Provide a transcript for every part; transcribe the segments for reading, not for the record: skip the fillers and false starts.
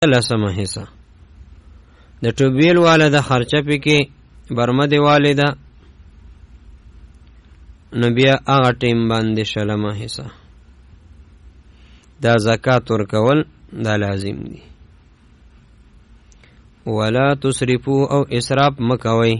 لسمه حصہ د ټوبیل والا د خرچه پکې برمه دی والده نو بیا هغه ټیم باندې شلمه حصہ دا زکات ورکول دا لازم دی. ولا تسرفوا او اسراف مکوي،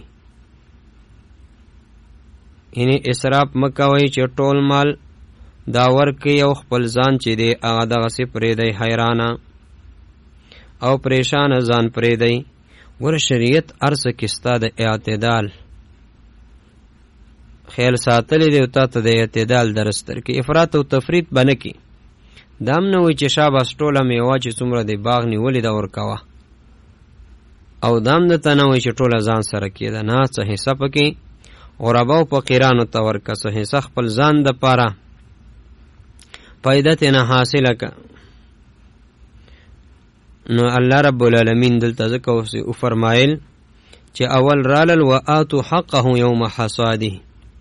یعنی اسراف مکوي چې ټول مال دا ورکي او خپل ځان چې دی هغه دغه سي پرې دی حیرانه او پریشان ځان پرې دی. ور شریعت ارس کستا د اعتدال خیال ساتلی دی او تا ته د اعتدال درس درکې، افراط او تفریط بنه کی. دام نه وي چې شاباس ټوله میوه چې څومره دی باغ نیولې دا ورکوه، او دام د ته نه وي چې ټوله ځان سره کېده، نه څه حصه پکې غربا او فقیرانو ته ورکه، څه حصه خپل ځان دپاره فایده ترې نه حاصله که. نو الله رب العالمین دلته ځکه وفرمایل چې اول رالل وآتو حقه یوم حصاده،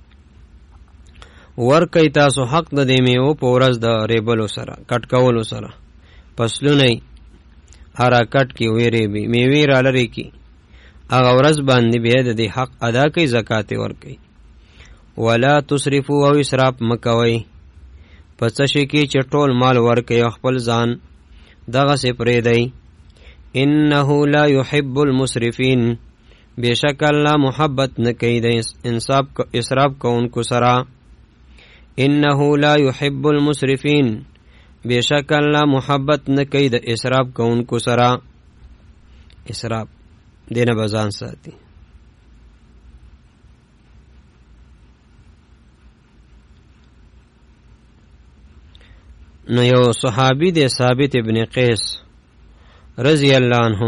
ورکئ تاسو حق د دې میوو په ورځ د ریبلو سره کټ کولو سره، فصلونه یې هره کټ کې ویریبي میوې رالرې کې هغه ورځ باندې بیا د دې حق ادا کوي، زکات یې ورکوي. ولا تسرفوا او اسراف مکوئ په څه شي کې چې ټول مال ورکوي او خپل ځان دغسې پرېږدئ. انه لا يحب المسرفین، بېشک الله محبت نه کوي د اسراف کوونکو سره. انه لا يحب المسرفین، بېشک الله محبت نه کوي د اسراف کوونکو سره. اسراف دینه به ځان ساتي. نو یو صحابی دی ثابت ابن قیس رضی اللہ عنہ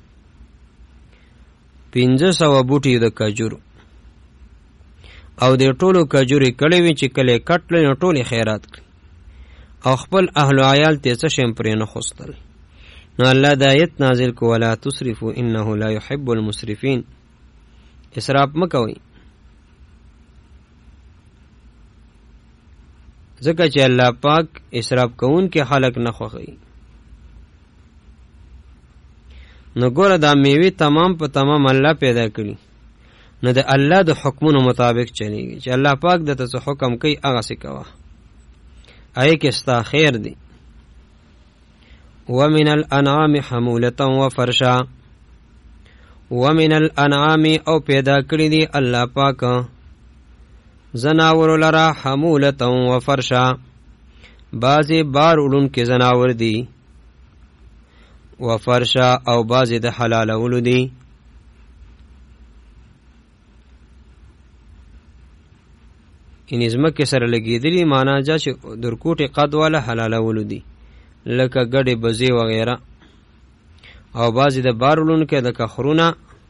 500 بوټي د کجورو او د ټولو کجوري کړي وي چې کله کټل نو ټولي خیرات کړي او خپل اهل و عیال ته څه شم پرې نه خوستل. نو الله د آیت نازل کو ولا تسرفوا انه لا يحب المسرفين، اسراف مکوئ ځکه چې الله پاک اسراف کوون کې خلق نه خوښوي. نو ګوره دا میوې تمام په تمام الله پیدا کړي، نو د الله د حکمونو مطابق چلیږي چې الله پاک د ته حکم کوي هغسې کوه، هغې کې ستا خیر دی. ومن الانعام حمولة وفرشا، ومن الانعام او پیدا کړي دی الله پاک زناور لرا حمولة وفرشا، بعضی بار اولون کې زناور دی، وفرشا او بعضی د حلالولو دی. این ازمکه سره لګېدلي معنا جا چې درکوټې قد والا حلالولو دی لکه ګډې بزې وغیره، او بعضی د بار اولون کې د کخرونه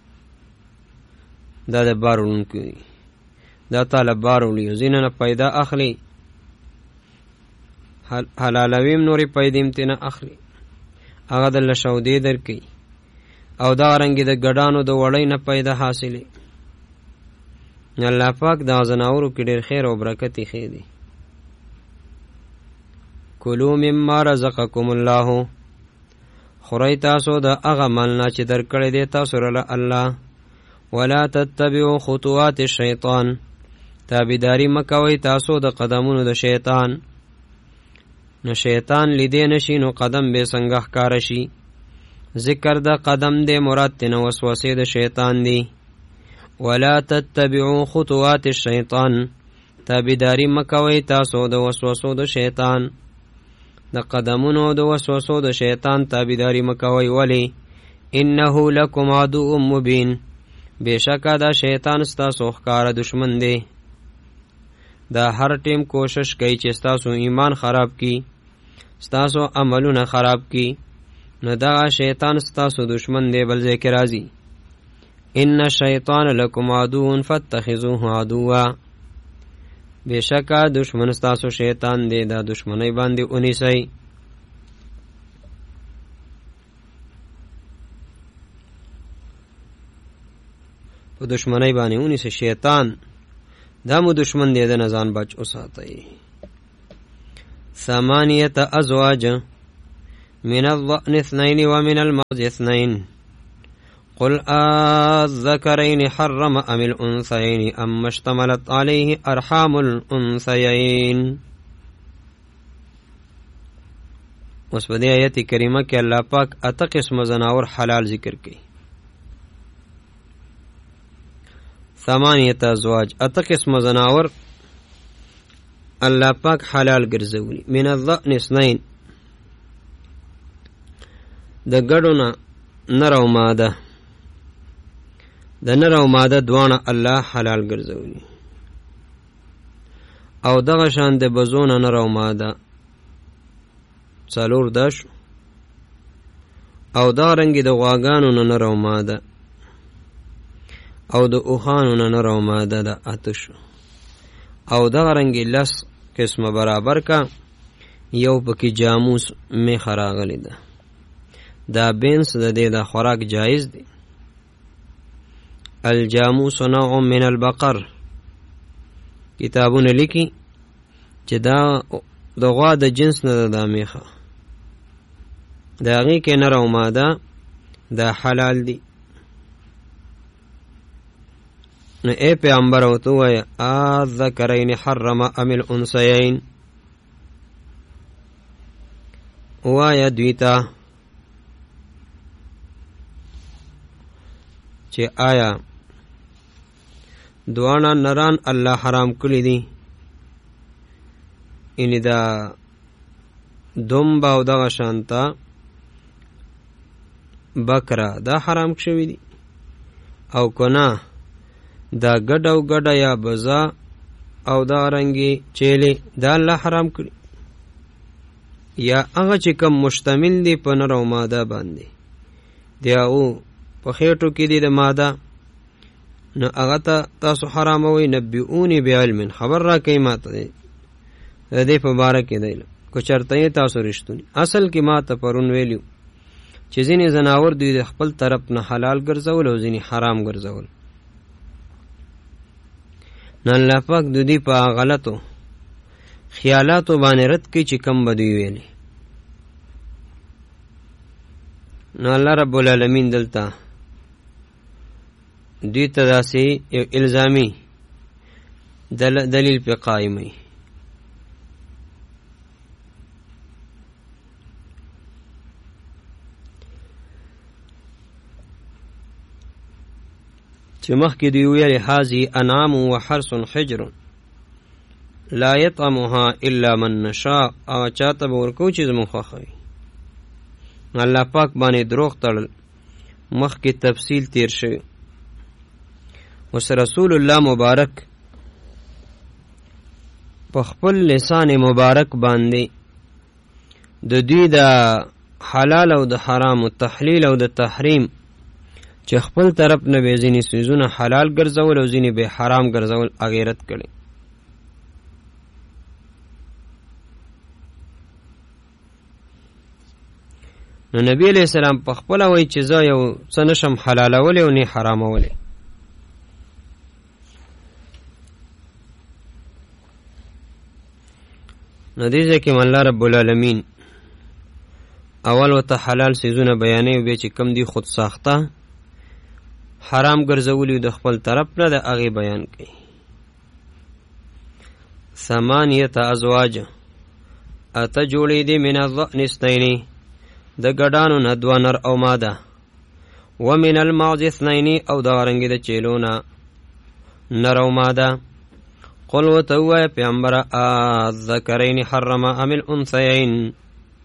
دا د بار اولون کې دی، دا تعالی بارولی زینه نه پیدا اخلی، حلالویم نوری پیدیم تینا اخلی، هغه د لشودې درکې او دا رنګې د ګډانو د وړۍ نه پیدا حاصلې. الله پاک دا زناورو کې ډېر خیر او برکت ایښی دی. کلوا مما رزقکم الله، خورئ تاسو د هغه مال نه چې درکړی دی تاسو له الله. ولا تتبعوا خطوات الشیطان، تابیداری مکوئ تاسو د قدمونو د شیطان. نو شیطان لیدې نشي نو قدم به څنګه ښکاره شي. ذکر د قدم دی مراد تنه وسوسې د شیطان دی. ولا تتبعوا خطوات الشیطان، تابیداری مکوئ تاسو د وسوسو د شیطان، د قدمونو د وسوسو د شیطان تابیداری مکوئ. ولی انه لکم عدو مبین، بېشکه دا شیطان ستاسو ښکاره دشمن دی. دا هر ټیم کوشش کوي چې ستاسو ایمان خراب کی، ستاسو عملونه خراب کی. نو دا شیطان ستاسو دشمن دی. بل ځای کې راځي ان الشیطان لکم عدو فاتخذوه عدوا، بېشکه دشمن ستاسو شیطان دی، دا دشمنی باندې ونیسئ. په دشمنی باندې ونیسئ شیطان، دا مو دشمن دی، د نزان بچ اوساتئ. 8 ازواج، من الضأن اثنين ومن المعز اثنين قل الذكرين حرم أم الأنثيين أما اشتملت عليه أرحام الأنثيين. اوس په دې آیت کریمه کې الله پاک اته قسم زناور حلال ذکر کړي. 8 ازواج، اته قسم زناور الله پاک حلال ګرځولي. من الضأن اثنين، د ګډو نه نر او ماده، د نر او ماده دوانه الله حلال ګرځولي. او دغه شان د بزونه نر او ماده څلور دش، او دا رنګي د غواګانو نه نر او ماده، او د اوخانو نه نر او ماده د اتش، او دغه رنګي لس قسمه برابر کا. یو پکې جاموس میخ راغلی ده، دا بینس د دې د خوراک جایز دی. الجاموس نوع من البقر، کتابونه لیکي چې دا د غوا د جنس نه ده میخه، د هغې کې نر او ماده دا حلال دی. نو ای پیغمبر ورته ووایه الذکرین حرم ام الانثیین، ووایه دوی ته چې آیا دواړه نران الله حرام کړي دي، یعنی دا دمبه او دغه شانته بکره دا حرام شوي دي، او کنه دا ګډ او ګډه یا بزا او دا رنګي چیلې دا الله حرام کړي، یا هغه چې کم مشتمل دی په نر او ماده باندې، دی او په خېټو کې دی د ماده، نو هغه ته تاسو حراموئ. نبئوني بعلم، خبر را کوي ماته د دې په باره کې دی که چېرته یې تاسو رښتونی. اصل کې ما ته پرون ویلي چې ځینې ځناور دوی د خپل طرف نه حلال ګرځول او ځینې حرام ګرځول. نو الله پاک د دوی په غلطو خیالاتو باندې رد کوي چې کم به دوی ویلي. نو الله رب العالمین دلته دوی ته داسې یو الزامي دلیل پې قایموي. چې مخکې دوی ویلې هذه انعام وحرث حجر لا یطعمها الا من نشاء، او چاته به ورکو چې زموږ خوښوي. الله پاک باندې دروغ تړل مخکې تفصیل تیر شوی. اوس رسول الله مبارک په خپل لسان مبارک باندې د دوی د حلال او د حرام، تحلیل او د تحریم چې خپل طرف نه به ځینې څیزونه حلال ګرځول او ځینې به حرام ګرځول اغیرت کړي. نو نبی علیہ السلام په خپله وایي چې زه یو څه نشم حلالولی او نه حرامولی. نو دې ځای کې الله رب العالمین اول ورته حلال څیزونه بیانوي او بیا چې کم دي خود ساخته حرام ګرځولي د خپل طرف نه د هغې بیان کوي. 8 ازواج، اته جوړې دي. من الضأن اثنین، د ګډانو نه دوه نر او ماده، ومن المعز اثنین، او دغه رنګې د چیلو نه نر او ماده. قل ورته ووایه پیغمبره الذکرین حرم ام الانثیین،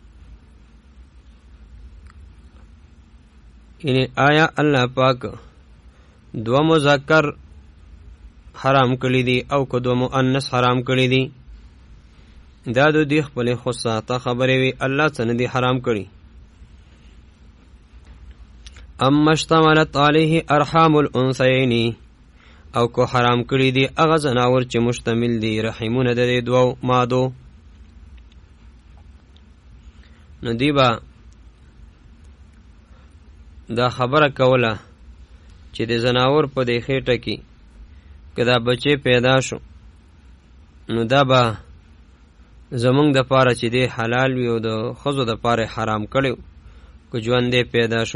یعنی آیا الله پاک دو مذکر حرام کړي دي او که دو مؤنث حرام کړي دي؟ دا د دې خپلې خصاصه خبرې وي، الله څه نه دي حرام کړي. اما اشتملت علیه ارحام الانثیین، او که حرام کړي دي هغه ځناور چې مشتمل دي رحمونه د دې دوو مادو، نو دی به دا خبره کوله چې د ځناور په دې خېټه کې که دا بچی پیدا شو نو دا به زمونږ د پاره چې دی حلال وي او د ښځو د پاره حرام کړی که ژوند دی پیدا شو